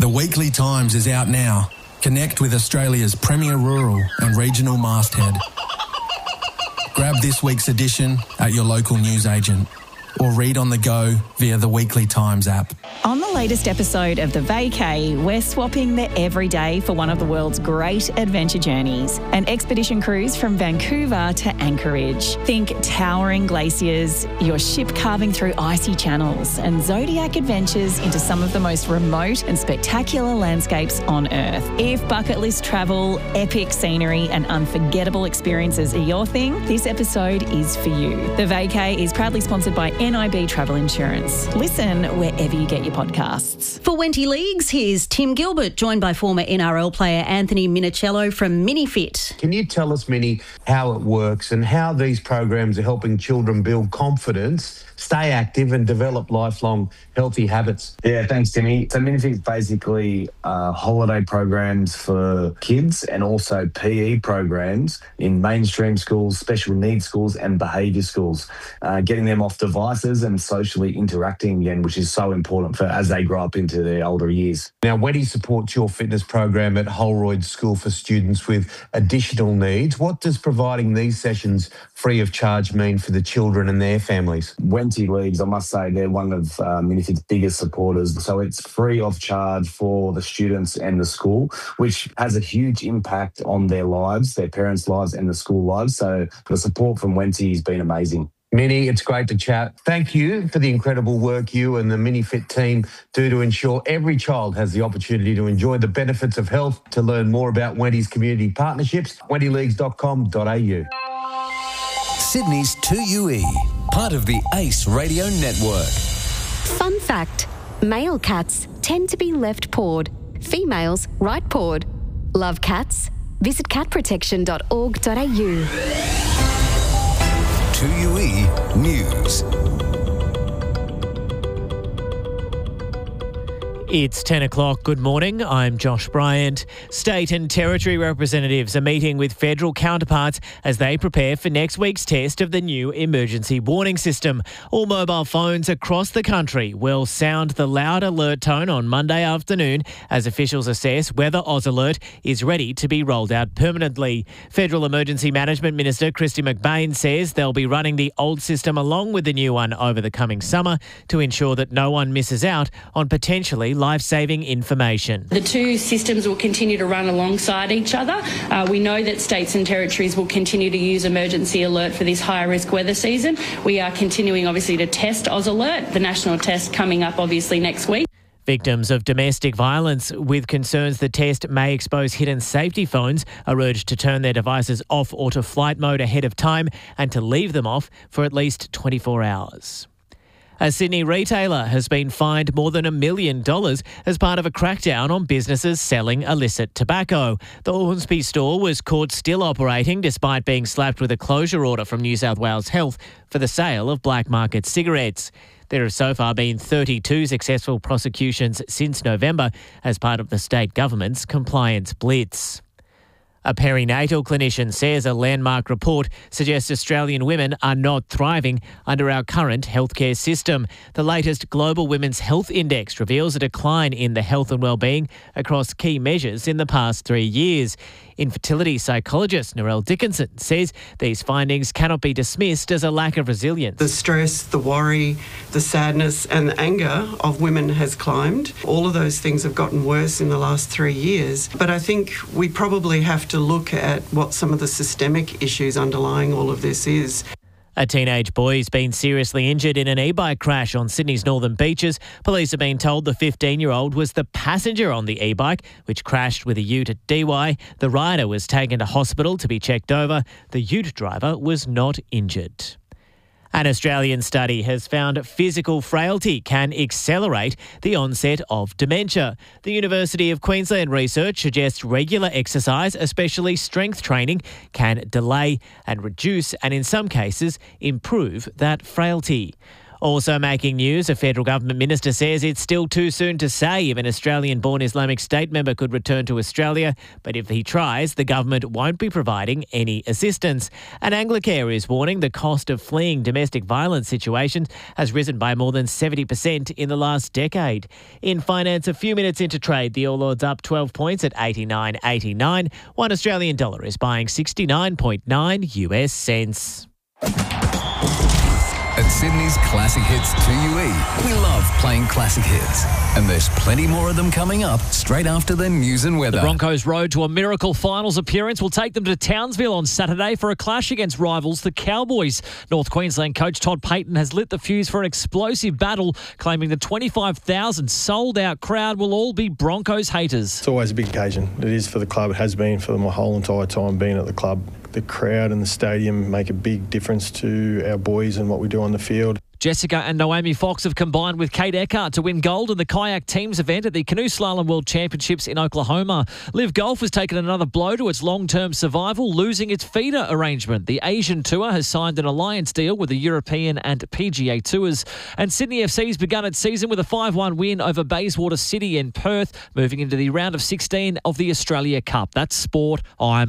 The Weekly Times is out now. Connect with Australia's premier rural and regional masthead. Grab this week's edition at your local newsagent or read on the go via the Weekly Times app. On the latest episode of The Vacay, we're swapping the everyday for one of the world's great adventure journeys. An expedition cruise from Vancouver to Anchorage. Think towering glaciers, your ship carving through icy channels, and zodiac adventures into some of the most remote and spectacular landscapes on Earth. If bucket list travel, epic scenery, and unforgettable experiences are your thing, this episode is for you. The Vacay is proudly sponsored by NIB Travel Insurance. Listen wherever you get your podcasts. For Wenty Leagues, here's Tim Gilbert, joined by former NRL player Anthony Minicello from MiniFit. Can you tell us, Mini, how it works and how these programs are helping children build confidence, stay active and develop lifelong healthy habits? Yeah, thanks, Timmy. So MiniFit's basically holiday programs for kids and also PE programs in mainstream schools, special needs schools and behaviour schools, getting them off devices and socially interacting again, which is so important for as they grow up into their older years. Now, Wenty supports your fitness program at Holroyd School for students with additional needs. What does providing these sessions free of charge mean for the children and their families? Wenty Leagues, I must say, they're one of MiniFit's biggest supporters. So it's free of charge for the students and the school, which has a huge impact on their lives, their parents' lives and the school lives. So the support from Wenty has been amazing. Mini, it's great to chat. Thank you for the incredible work you and the MiniFit team do to ensure every child has the opportunity to enjoy the benefits of health. To learn more about Wenty's community partnerships, wentyleagues.com.au. Sydney's 2UE, part of the ACE Radio Network. Fun fact, male cats tend to be left-pawed, females right-pawed. Love cats? Visit catprotection.org.au. 2UE News. It's 10 o'clock. Good morning. I'm Josh Bryant. State and territory representatives are meeting with federal counterparts as they prepare for next week's test of the new emergency warning system. All mobile phones across the country will sound the loud alert tone on Monday afternoon as officials assess whether AusAlert is ready to be rolled out permanently. Federal Emergency Management Minister Kristy McBain says they'll be running the old system along with the new one over the coming summer to ensure that no one misses out on potentially life-saving information. The two systems will continue to run alongside each other. We know that states and territories will continue to use emergency alert for this high-risk weather season. We are continuing, obviously, to test AusAlert, the national test coming up, obviously, next week. Victims of domestic violence with concerns the test may expose hidden safety phones are urged to turn their devices off or to flight mode ahead of time and to leave them off for at least 24 hours. A Sydney retailer has been fined more than $1 million as part of a crackdown on businesses selling illicit tobacco. The Hornsby store was caught still operating despite being slapped with a closure order from New South Wales Health for the sale of black market cigarettes. There have so far been 32 successful prosecutions since November as part of the state government's compliance blitz. A perinatal clinician says a landmark report suggests Australian women are not thriving under our current healthcare system. The latest Global Women's Health Index reveals a decline in the health and well-being across key measures in the past 3 years. Infertility psychologist Narelle Dickinson says these findings cannot be dismissed as a lack of resilience. The stress, the worry, the sadness and the anger of women has climbed. All of those things have gotten worse in the last 3 years. But I think we probably have to look at what some of the systemic issues underlying all of this is. A teenage boy has been seriously injured in an e-bike crash on Sydney's northern beaches. Police have been told the 15-year-old was the passenger on the e-bike, which crashed with a ute at Dee Why. The rider was taken to hospital to be checked over. The ute driver was not injured. An Australian study has found physical frailty can accelerate the onset of dementia. The University of Queensland research suggests regular exercise, especially strength training, can delay and reduce and in some cases improve that frailty. Also making news, a federal government minister says it's still too soon to say if an Australian-born Islamic State member could return to Australia, but if he tries, the government won't be providing any assistance. And Anglicare is warning the cost of fleeing domestic violence situations has risen by more than 70% in the last decade. In finance, a few minutes into trade, the All Ords up 12 points at 89.89. $1 Australian dollar is buying 69.9 US cents. At Sydney's Classic Hits 2UE, we love playing classic hits. And there's plenty more of them coming up straight after the news and weather. The Broncos' road to a miracle finals appearance will take them to Townsville on Saturday for a clash against rivals, the Cowboys. North Queensland coach Todd Payton has lit the fuse for an explosive battle, claiming the 25,000 sold-out crowd will all be Broncos haters. It's always a big occasion. It is for the club. It has been for my whole entire time being at the club. The crowd and the stadium make a big difference to our boys and what we do on the field. Jessica and Naomi Fox have combined with Kate Eckhart to win gold in the kayak teams event at the Canoe Slalom World Championships in Oklahoma. Liv Golf has taken another blow to its long-term survival, losing its feeder arrangement. The Asian Tour has signed an alliance deal with the European and PGA Tours. And Sydney FC's begun its season with a 5-1 win over Bayswater City in Perth, moving into the round of 16 of the Australia Cup. That's sport. I'm